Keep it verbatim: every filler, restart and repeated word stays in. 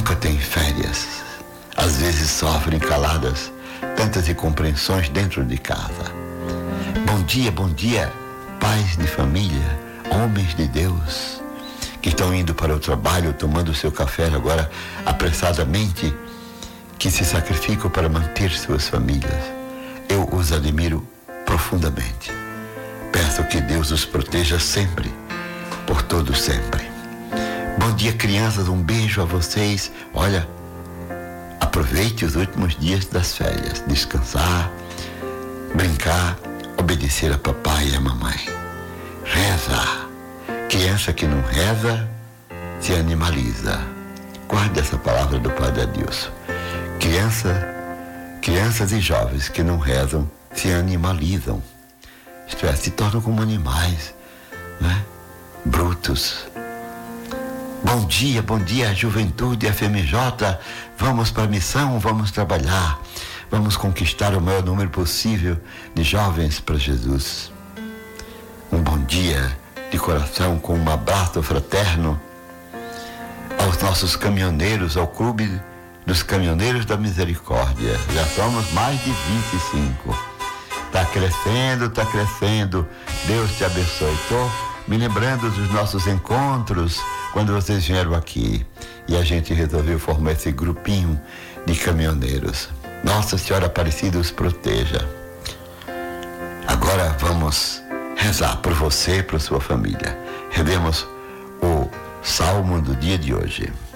nunca têm férias. Às vezes sofrem caladas tantas incompreensões dentro de casa. Bom dia, bom dia, pais de família, homens de Deus, que estão indo para o trabalho, tomando seu café agora apressadamente, que se sacrificam para manter suas famílias. Eu os admiro profundamente. Peço que Deus os proteja sempre, por todo sempre. Bom dia, crianças, um beijo a vocês. Olha, aproveite os últimos dias das férias, descansar, brincar, obedecer a papai e a mamãe. Reza. Criança que não reza, se animaliza. Guarde essa palavra do Padre Adilson. Criança, crianças e jovens que não rezam, se animalizam. Isto é, se tornam como animais, né? Brutos. Bom dia, bom dia, juventude, F M J. Vamos para a missão, vamos trabalhar. Vamos conquistar o maior número possível de jovens para Jesus. Um bom dia de coração, com um abraço fraterno aos nossos caminhoneiros, ao Clube dos Caminhoneiros da Misericórdia. Já somos mais de vinte e cinco. Está crescendo, está crescendo. Deus te abençoe. Estou me lembrando dos nossos encontros quando vocês vieram aqui e a gente resolveu formar esse grupinho de caminhoneiros. Nossa Senhora Aparecida os proteja. Agora vamos rezar por você e por sua família. Rezemos o Salmo do dia de hoje.